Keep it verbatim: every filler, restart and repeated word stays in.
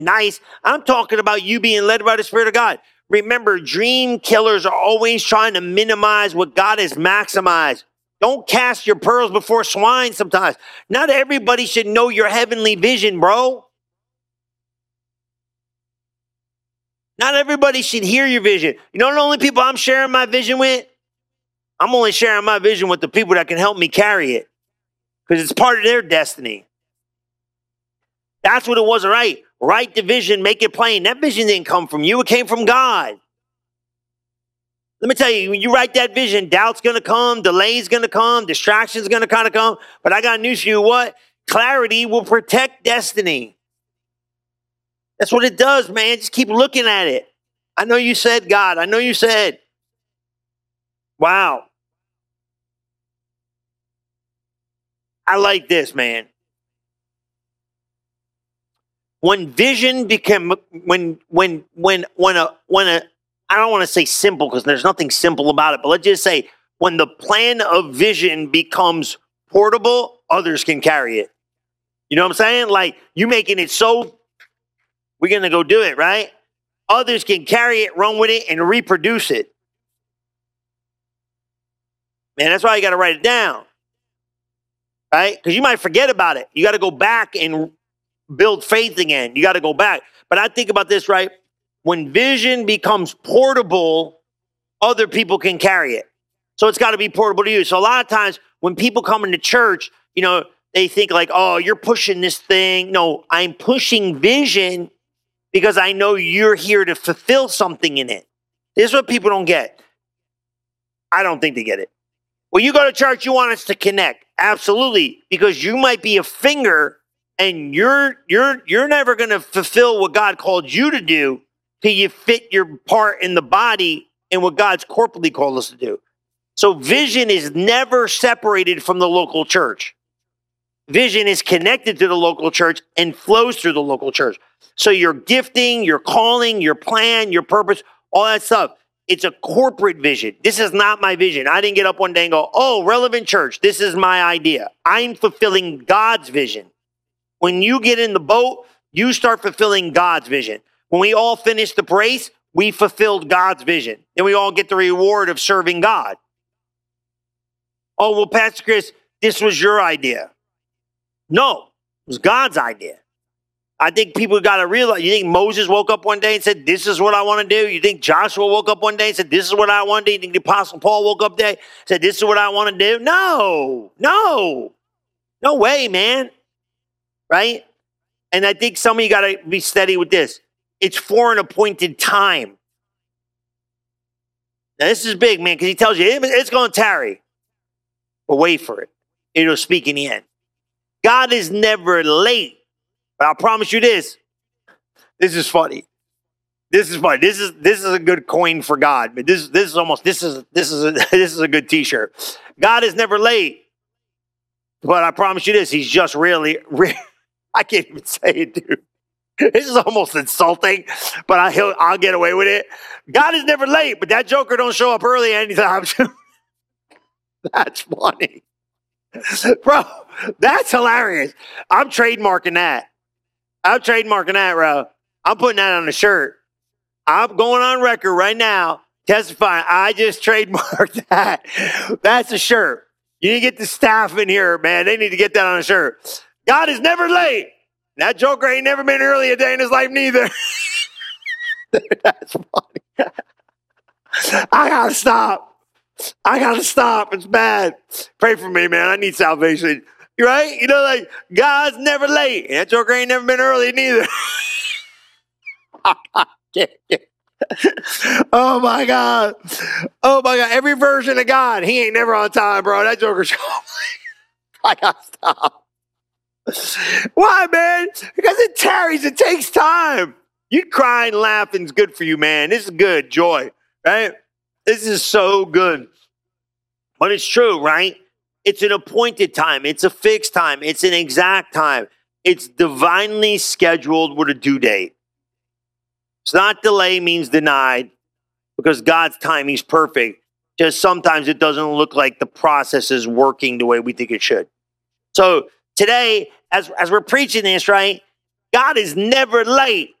nice. I'm talking about you being led by the Spirit of God. Remember, dream killers are always trying to minimize what God has maximized. Don't cast your pearls before swine sometimes. Not everybody should know your heavenly vision, bro. Not everybody should hear your vision. You know the only people I'm sharing my vision with? I'm only sharing my vision with the people that can help me carry it. Because it's part of their destiny. That's what it was, all right? Write the vision, make it plain. That vision didn't come from you. It came from God. Let me tell you, when you write that vision, doubt's going to come, delay's going to come, distraction's going to kind of come. But I got news for you. What? Clarity will protect destiny. That's what it does, man. Just keep looking at it. I know you said, God. I know you said. Wow. I like this, man. When vision became, when, when, when, when a, when a, I don't want to say simple because there's nothing simple about it, but let's just say when the plan of vision becomes portable, others can carry it. You know what I'm saying? Like you making it so, we're going to go do it, right? Others can carry it, run with it, and reproduce it. Man, that's why you got to write it down. Right? Because you might forget about it. You got to go back and build faith again. You got to go back. But I think about this, right? When vision becomes portable, other people can carry it. So it's got to be portable to you. So a lot of times when people come into church, you know, they think like, oh, you're pushing this thing. No, I'm pushing vision because I know you're here to fulfill something in it. This is what people don't get. I don't think they get it. When you go to church, you want us to connect. Absolutely. Because you might be a finger and you're you're you're never going to fulfill what God called you to do till you fit your part in the body and what God's corporately called us to do. So vision is never separated from the local church. Vision is connected to the local church and flows through the local church. So your gifting, your calling, your plan, your purpose, all that stuff, it's a corporate vision. This is not my vision. I didn't get up one day and go, oh, Relevant Church, this is my idea. I'm fulfilling God's vision. When you get in the boat, you start fulfilling God's vision. When we all finish the race, we fulfilled God's vision. And we all get the reward of serving God. Oh, well, Pastor Chris, this was your idea. No, it was God's idea. I think people got to realize, you think Moses woke up one day and said, this is what I want to do? You think Joshua woke up one day and said, this is what I want to do? You think the Apostle Paul woke up there and said, this is what I want to do? No, no, no way, man. Right? And I think some of you got to be steady with this. It's for an appointed time. Now, this is big, man, because he tells you it's going to tarry. But wait for it. It'll speak in the end. God is never late. But I promise you this. This is funny. This is funny. This is this is a good coin for God. But this this is almost this is this is a, this is a good T-shirt. God is never late. But I promise you this. He's just really. really I can't even say it, dude. This is almost insulting, but I, he'll, I'll get away with it. God is never late, but that joker don't show up early anytime. That's funny. Bro, that's hilarious. I'm trademarking that. I'm trademarking that, bro. I'm putting that on a shirt. I'm going on record right now, testifying. I just trademarked that. That's a shirt. You need to get the staff in here, man. They need to get that on a shirt. God is never late. That joker ain't never been early a day in his life neither. That's funny. I gotta stop. I gotta stop. It's bad. Pray for me, man. I need salvation. Right? You know, like, God's never late. That joker ain't never been early neither. Oh, my God. Oh, my God. Every version of God, he ain't never on time, bro. That joker's... I gotta stop. Why, man? Because it tarries. It takes time. You crying, laughing is good for you, man. This is good. Joy, right? This is so good. But it's true, right? It's an appointed time. It's a fixed time. It's an exact time. It's divinely scheduled with a due date. It's not delay means denied because God's timing is perfect. Just sometimes it doesn't look like the process is working the way we think it should. So today, as, as we're preaching this, right, God is never late.